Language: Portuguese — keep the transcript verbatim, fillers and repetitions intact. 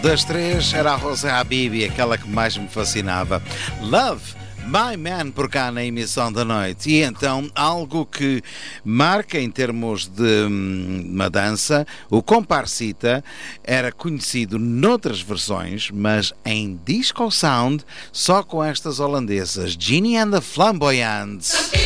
Das três era a Rose Habibi, aquela que mais me fascinava. Love, My Man, por cá na emissão da noite. E então, algo que marca em termos de hum, uma dança, o Comparsita era conhecido noutras versões, mas em disco sound, só com estas holandesas, Ginny and the Flamboyants.